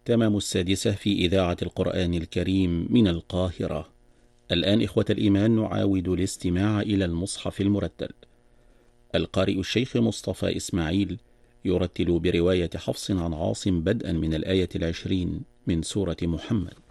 تمام 6 في إذاعة القرآن الكريم من القاهرة. الآن إخوة الإيمان نعاود الاستماع إلى المصحف المرتل. القارئ الشيخ مصطفى إسماعيل يرتل برواية حفص عن عاصم بدءا من الآية 20 من سورة محمد.